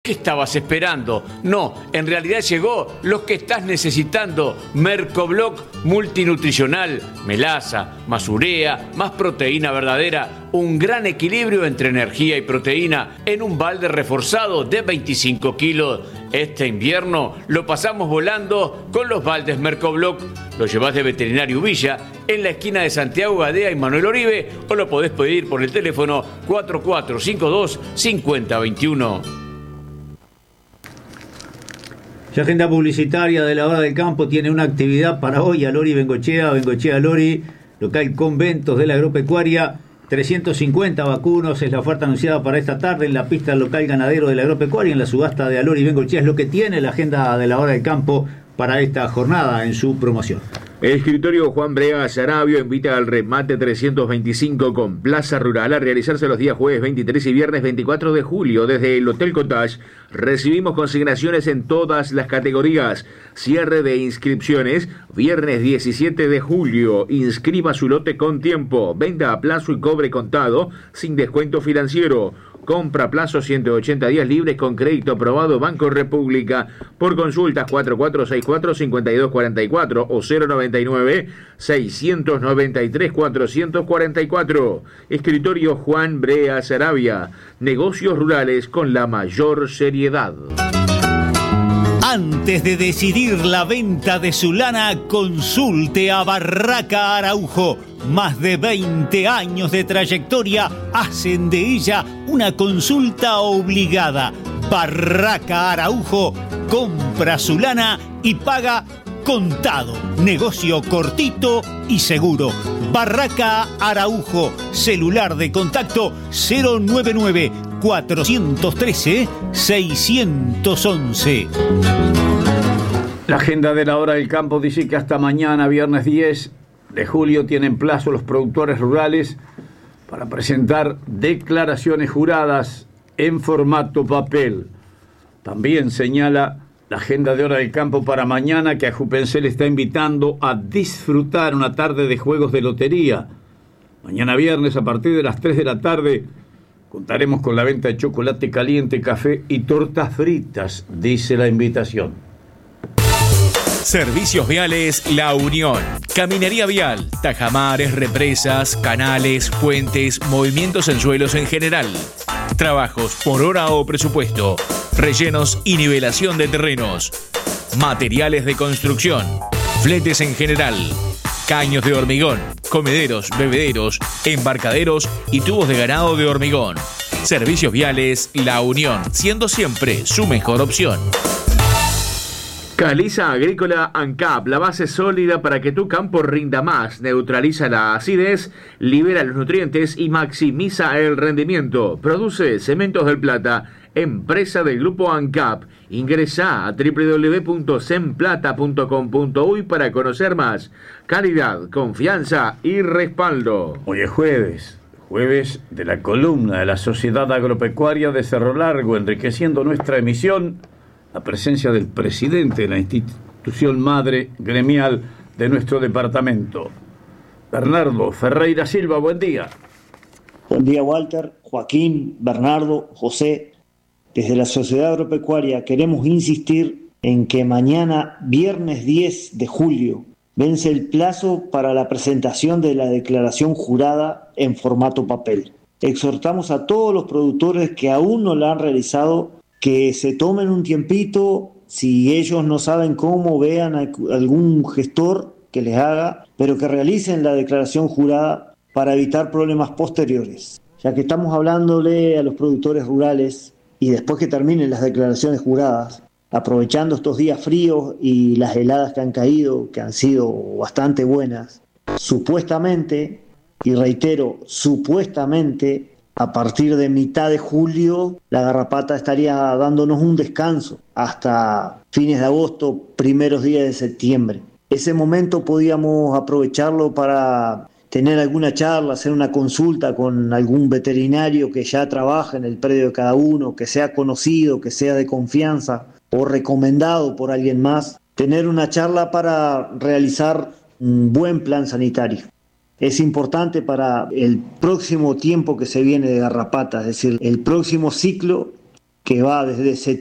¿Qué estabas esperando? No, en realidad llegó lo que estás necesitando. Mercobloc multinutricional, melaza, más urea, más proteína verdadera, un gran equilibrio entre energía y proteína en un balde reforzado de 25 kilos. Este invierno lo pasamos volando con los baldes Mercobloc. Lo llevás de Veterinario Villa en la esquina de Santiago Gadea y Manuel Oribe o lo podés pedir por el teléfono 4452-5021. La agenda publicitaria de la Hora del Campo tiene una actividad para hoy. Alori Bengochea, Bengochea Alori, local Conventos de la Agropecuaria. 350 vacunos es la oferta anunciada para esta tarde en la pista local ganadero de la Agropecuaria, en la subasta de Alori Bengochea. Es lo que tiene la agenda de la Hora del Campo para esta jornada en su promoción. El escritorio Juan Brega Sarabio invita al remate 325 con Plaza Rural a realizarse los días jueves 23 y viernes 24 de julio. Desde el Hotel Cottage recibimos consignaciones en todas las categorías. Cierre de inscripciones viernes 17 de julio. Inscriba su lote con tiempo. Venta a plazo y cobre contado sin descuento financiero. Compra a plazo 180 días libres con crédito aprobado Banco República. Por consultas 4464-5244 o 099-693-444. Escritorio Juan Brea Sarabia. Negocios rurales con la mayor seriedad. Antes de decidir la venta de su lana, consulte a Barraca Araujo. Más de 20 años de trayectoria hacen de ella una consulta obligada. Barraca Araujo compra su lana y paga contado. Negocio cortito y seguro. Barraca Araujo. Celular de contacto 099-413-611. La agenda de la Hora del Campo dice que hasta mañana, viernes 10 de julio, tienen plazo los productores rurales para presentar declaraciones juradas en formato papel. También señala la agenda de Hora del Campo para mañana que Ajupencel está invitando a disfrutar una tarde de juegos de lotería. Mañana viernes a partir de las 3 de la tarde contaremos con la venta de chocolate caliente, café y tortas fritas, dice la invitación. Servicios Viales La Unión. Caminaría vial, tajamares, represas, canales, puentes, movimientos en suelos en general. Trabajos por hora o presupuesto. Rellenos y nivelación de terrenos. Materiales de construcción. Fletes en general. Caños de hormigón. Comederos, bebederos, embarcaderos y tubos de ganado de hormigón. Servicios Viales La Unión, siendo siempre su mejor opción. Caliza Agrícola ANCAP, la base sólida para que tu campo rinda más, neutraliza la acidez, libera los nutrientes y maximiza el rendimiento. Produce Cementos del Plata, empresa del grupo ANCAP. Ingresa a www.semplata.com.uy para conocer más. Calidad, confianza y respaldo. Hoy es jueves de la columna de la Sociedad Agropecuaria de Cerro Largo, enriqueciendo nuestra emisión. La presencia del presidente de la institución madre gremial de nuestro departamento, Bernardo Ferreira Silva. Buen día. Buen día, Walter, Joaquín, Bernardo, José. Desde la Sociedad Agropecuaria queremos insistir en que mañana, viernes 10 de julio, vence el plazo para la presentación de la declaración jurada en formato papel. Exhortamos a todos los productores que aún no la han realizado que se tomen un tiempito, si ellos no saben cómo, vean a algún gestor que les haga, pero que realicen la declaración jurada para evitar problemas posteriores. Ya que estamos hablándole a los productores rurales y después que terminen las declaraciones juradas, aprovechando estos días fríos y las heladas que han caído, que han sido bastante buenas, supuestamente, y reitero, supuestamente, a partir de mitad de julio, la garrapata estaría dándonos un descanso hasta fines de agosto, primeros días de septiembre. Ese momento podíamos aprovecharlo para tener alguna charla, hacer una consulta con algún veterinario que ya trabaja en el predio de cada uno, que sea conocido, que sea de confianza o recomendado por alguien más. Tener una charla para realizar un buen plan sanitario. Es importante para el próximo tiempo que se viene de garrapata, es decir, el próximo ciclo que va desde